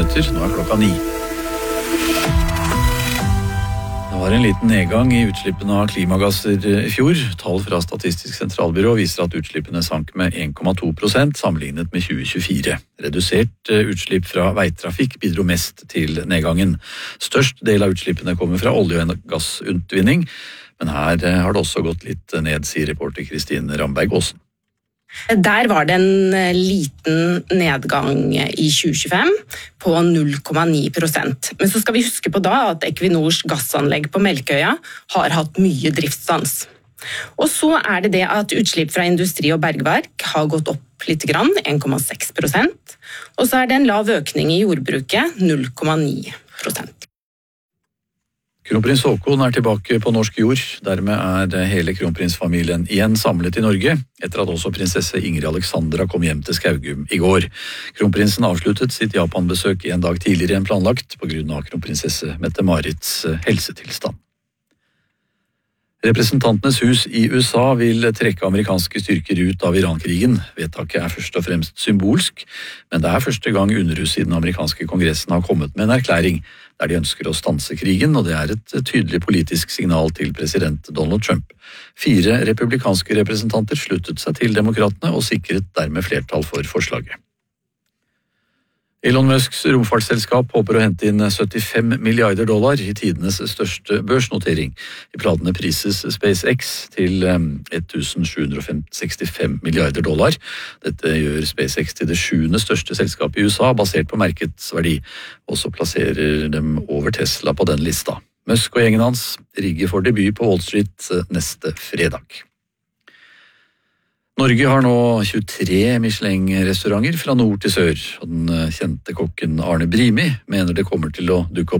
minutter. Nå klokka 9. Det var en liten nedgang i utslippene av klimagasser i fjor. Tall fra Statistisk sentralbyrå viser at utslippene sank med 1,2% sammenlignet med 2024. Redusert utslipp fra veitrafikk bidro mest til nedgangen. Størst del av utslippene kommer fra olje- og gassutvinning, men her har det også gått litt ned, sier reporter Kristine Ramberg-Aasen. Der var det en liten nedgang i 2025 på 0,9%. Men så skal vi huske på da at Equinors gassanlegg på Melkøya har hatt mye driftsstans. Og så er det at utslipp fra industri og bergverk har gått opp litt grann, 1,6%. Og så er det en lav økning i jordbruket, 0,9%. Kronprins Haakon er tilbake på norsk jord. Dermed er hele kronprinsfamilien igjen samlet i Norge, etter at også prinsesse Ingrid Alexandra kom hjem til Skaugum i går. Kronprinsen avsluttet sitt Japan-besøk en dag tidligere enn planlagt på grunn av kronprinsesse Mette-Marits helsetilstand. Representantenes hus i USA vil trekke amerikanske styrker ut av Iran-krigen. Vedtaket er først og fremst symbolsk, men det er første gang underhuset i den amerikanske kongressen har kommet med en erklæring der de ønsker å stanse krigen, og det er et tydelig politisk signal til president Donald Trump. 4 republikanske representanter sluttet seg til demokratene og sikret dermed flertall for forslaget. Elon Musks romfartsselskap håper å hente inn $75 milliarder i tidenes største børsnotering. I planene prises SpaceX til $1,765 milliarder. Dette gjør SpaceX til det 7. største selskapet i USA, basert på markedsverdi, og så plasserer dem over Tesla på den lista. Musk og gjengen hans rigger for debut på Wall Street neste fredag. Norge har nå 23 Michelin-restauranter fra nord til sør, og den kjente kokken Arne Brimi mener det kommer til å dukke opp